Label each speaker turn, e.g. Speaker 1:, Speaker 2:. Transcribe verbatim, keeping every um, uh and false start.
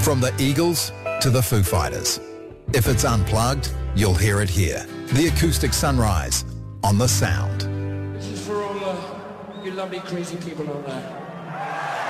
Speaker 1: From the Eagles to the Foo Fighters. If it's unplugged, you'll hear it here. The Acoustic Sunrise on The Sound.
Speaker 2: This is for all uh, you lovely crazy people out there.